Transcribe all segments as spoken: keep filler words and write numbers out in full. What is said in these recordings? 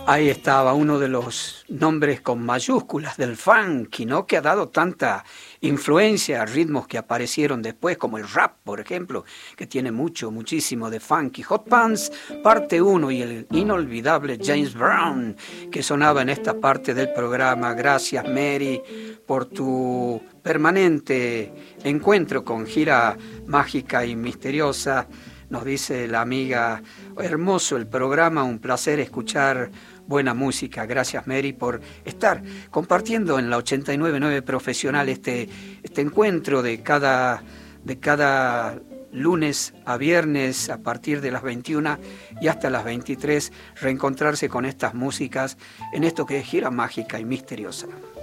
Ahí estaba uno de los nombres con mayúsculas del funky, ¿no? Que ha dado tanta influencia a ritmos que aparecieron después, como el rap, por ejemplo, que tiene mucho, muchísimo de funky. Hot Pants, parte uno, y el inolvidable James Brown, que sonaba en esta parte del programa. Gracias, Mary, por tu permanente encuentro con Gira Mágica y Misteriosa. Nos dice la amiga, hermoso el programa, un placer escuchar buena música. Gracias, Mary, por estar compartiendo en la ochenta y nueve punto nueve Profesional este, este encuentro de cada, de cada lunes a viernes a partir de las veintiuna y hasta las veintitrés, reencontrarse con estas músicas en esto que es Gira Mágica y Misteriosa.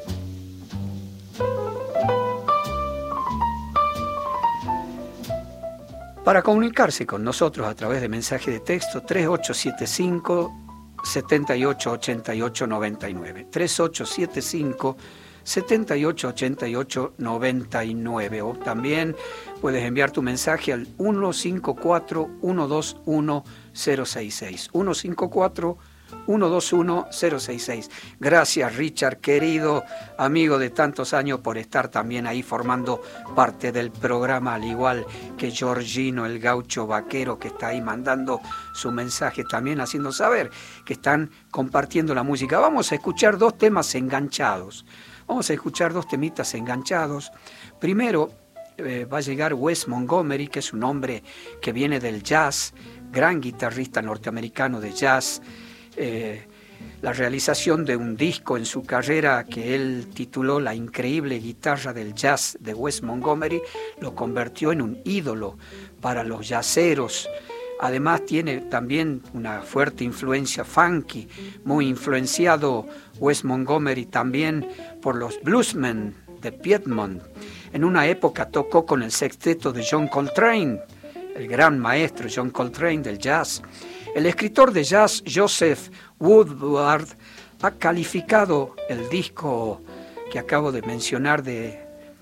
Para comunicarse con nosotros a través de mensaje de texto, tres ocho siete cinco, siete ocho ocho ocho nueve nueve, tres ocho siete cinco, siete ocho ocho ocho nueve nueve, o también puedes enviar tu mensaje al uno cinco cuatro, uno dos uno, cero seis seis, uno cinco cuatro, uno dos uno, cero seis seis. Gracias, Richard, querido amigo de tantos años, por estar también ahí formando parte del programa, al igual que Georgino, el gaucho vaquero, que está ahí mandando su mensaje también, haciendo saber que están compartiendo la música. Vamos a escuchar dos temas enganchados. Vamos a escuchar dos temitas enganchados. Primero eh, va a llegar Wes Montgomery, que es un hombre que viene del jazz, gran guitarrista norteamericano de jazz. Eh, la realización de un disco en su carrera que él tituló La increíble guitarra del jazz de Wes Montgomery lo convirtió en un ídolo para los jazzeros. Además tiene también una fuerte influencia funky, muy influenciado Wes Montgomery también por los bluesmen de Piedmont. En una época tocó con el sexteto de John Coltrane, el gran maestro John Coltrane del jazz. El escritor de jazz Joseph Woodward ha calificado el disco que acabo de mencionar de,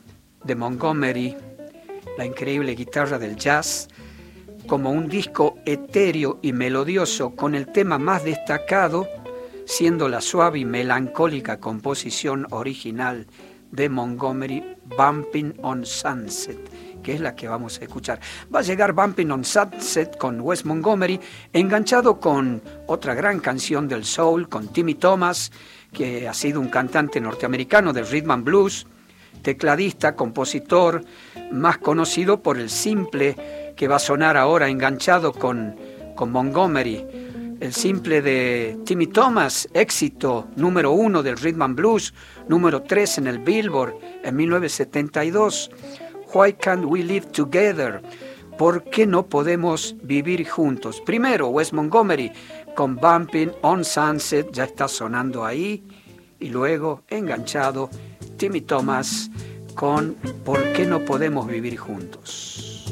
de Montgomery, La increíble guitarra del jazz, como un disco etéreo y melodioso, con el tema más destacado siendo la suave y melancólica composición original de Montgomery, Bumping on Sunset, que es la que vamos a escuchar. Va a llegar Bumping on Sunset con Wes Montgomery, enganchado con otra gran canción del soul, con Timmy Thomas, que ha sido un cantante norteamericano del rhythm and blues, tecladista, compositor, más conocido por el simple que va a sonar ahora enganchado con, con Montgomery. El simple de Timmy Thomas, éxito número uno del rhythm and blues, número tres en el Billboard en mil novecientos setenta y dos. Why can't we live together? ¿Por qué no podemos vivir juntos? Primero, Wes Montgomery con Bumping on Sunset, ya está sonando ahí. Y luego, enganchado, Timmy Thomas con ¿Por qué no podemos vivir juntos?